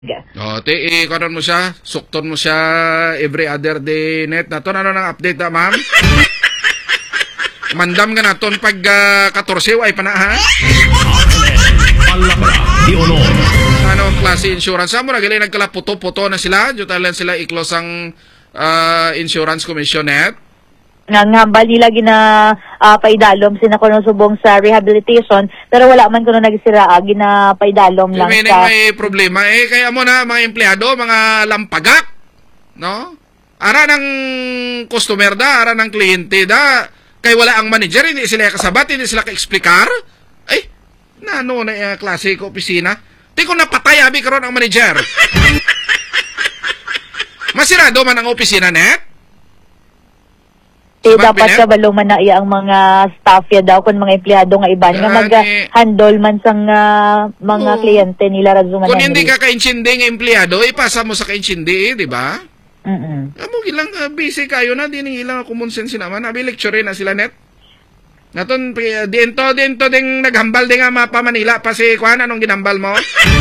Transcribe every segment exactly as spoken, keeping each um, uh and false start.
Oh, ti eh, karon mo siya, sukton mo siya every other day net na to. Ano nang update na, ma'am? Mandam ka na ton pag uh, fourteen ay pa na, ha? Anong klase insurance? Amo na gali nagkalaputo-puto na sila. Jutalan sila iklos ang uh, insurance commission net. Nga nga bali lagi na uh, paidalom sina kuno subong sa rehabilitation pero wala man kuno nagisira uh, gina paidalom lang meaning sa may problema eh kaya mo na mga empleyado mga lampagak no ara ng customer da ara ng kliyente da kay wala ang manager hindi sila kasabat hindi sila ka-explicar ay nano na uh, klase ko opisina di ko napatay abi karon ang manager masirado man ang opisina net. Eh, dapat ka balo man na iya ang mga staff ya daw kung mga empleyado nga iban nga mag-handle man sang uh, mga oh. kliyente nila Razuman. Kung hindi ka ka-inchindi nga empleyado, ipasa mo sa ka-inchindi, di ba? Mm-mm. Amo gilang uh, busy kayo na, di ilang common sense naman. Abi lecture na sila net. Naton, uh, diento, diento ding naghambal din nga mapa Manila pa si Kwan, anong ginambal mo?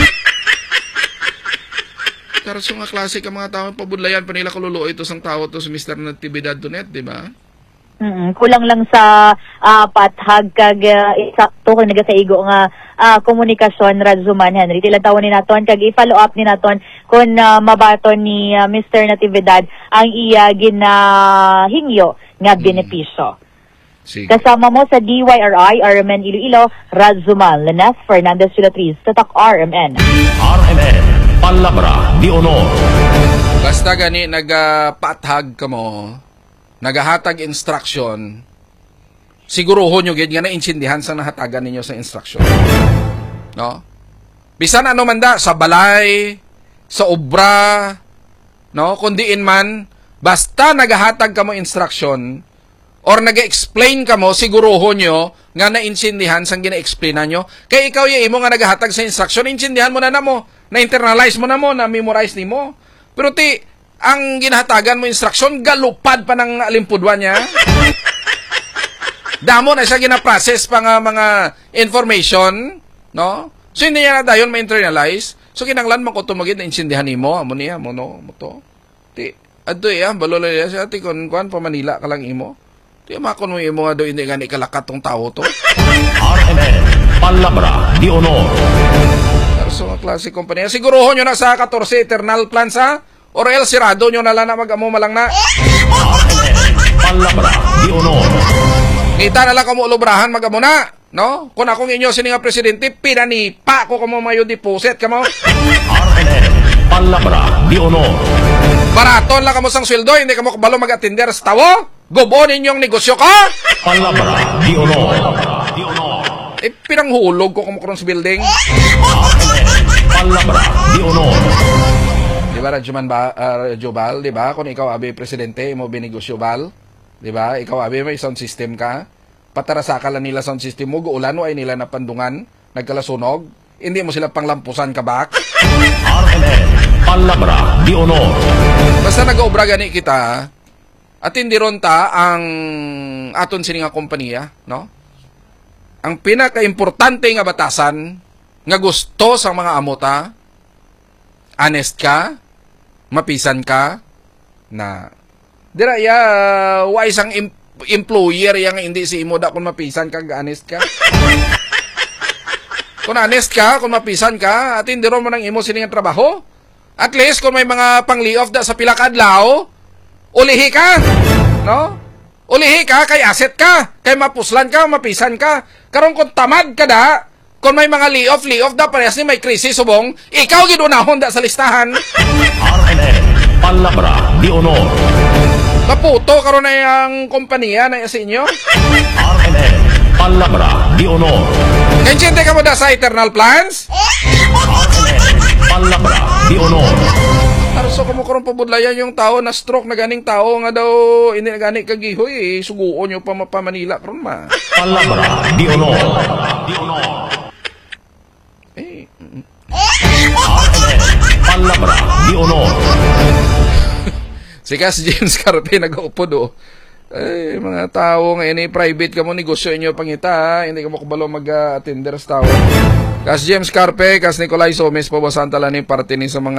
Karaso nga klase ka mga tao, pabudlayan pa nila kaluluo ito sang tao to si Mister Natividad Donet, di ba? Mm-mm. Kulang lang sa uh, pathag kag uh, isakto kung nagasaigo nga uh, komunikasyon Razuman Henry. Tilang tawon ni naton kag i-follow up ni naton kung uh, mabaton ni uh, Mister Natividad ang iya ginahingyo nga benepisyo. Sige. Kasama mo sa D Y R I, R M N Iloilo, Razuman, Leneth Fernandez Sulatriz, Tatak R M N. R M N, Palabra di Honor. Basta gani nagapathag ka mo, nagahatag instruction, siguruhon nyo gid nga naintindihan sa nahatagan ninyo sa instruction. No? Bisan ano man da, sa balay, sa obra, no? Kundiin man, basta nagahatag ka mo instruction, or nag-explain ka mo, siguruhon nyo nga naintindihan sang gina-explainan nyo. Kaya ikaw yung imo nga nagahatag sa instruction, intindihan mo na na mo, na-internalize mo na mo, na-memorize ni mo. Pero ti, ang ginahatagan mo instruction, galupad pa ng alimpudwan niya. Damo na siya gina-process pa nga mga information, no? So, hindi niya na dayon ma-internalize. So, kinanglan mo ko tumagid na insindihan ni mo, amo niya, mo no, mo to. Ti, ato iya, balolo niya siya, ti, kung kuhan pa Manila ka lang imo. Ti, makon mo imo nga do, hindi nga ni kalakat tong tao to. R M N, Palabra di Honor. So, nga klase kompanya. Siguruhon nyo na sa fourteen eternal plans, ha? Or else, sirado nyo na lang na mag-amo malang na. Palabra di Honor. Kita na lang kamo ulubrahan mag-amo na. No? Kung akong inyo sini nga presidente, pinanipa ko kamo mayo deposit kamo. R M N, Palabra di Honor. Baraton lang kamo sang sweldo, hindi kamo kabalo mag-attender sa tawo. Gobo ninyong negosyo ka. Palabra di Honor. Di Honor. Eh, pinanghulog ko kamo karon sa building. R M N, Palabra di Honor. Di ba, Radyoman ba, uh, Radyo Bal, di ba? Kung ikaw abi presidente, mo binegosyo Bal, di ba? Ikaw abi may sound system ka, patarasaka lang nila sound system mo, guulan mo ay nila napandungan, nagkalasunog, hindi mo sila panglampusan ka bak. R M N, Palabra di Honor. Basta nag-obra gani kita, at hindi ron ta ang aton sininga kompanya, no? Ang pinaka-importante nga batasan, nga gusto sa mga amota, honest ka, mapisan ka, na dira ya uh, wa isang em employer yang hindi si imo da kung mapisan ka, honest ka. Kung honest ka, kung mapisan ka, at hindi ron mo ng imo sining trabaho, at least kung may mga pang-layoff da sa pila ka adlaw, ulihi ka, no? Ulihi ka, kay asset ka, kay mapuslan ka, mapisan ka. Karon kung tamad ka da, kung may mga layoff, layoff da, parehas ni may krisis subong, ikaw gidunahon da sa listahan. R M N, Palabra di Honor. Maputo karon na yung kompanya na sa inyo. R M N, Palabra di Honor. Kensinte ka mo da sa eternal plans? R M N, Palabra di Honor. Tarso ko mo karon pabudlayan yung tao na stroke na ganing tao nga daw hindi na gani kagihoy, eh, suguon nyo pa mapa Manila karon ma. Palabra di Honor. Di Honor. Eh, R M N, Palabra di Honor. si Cass James Carpe nag-upo do. Eh, mga tao nga ini private ka mo, negosyo inyo pangita, ha? Hindi ka mo kabalo mag-attender sa tao. Kas James Carpe, kas Nicolay Somes, pabasan tala ni parte ni sa mga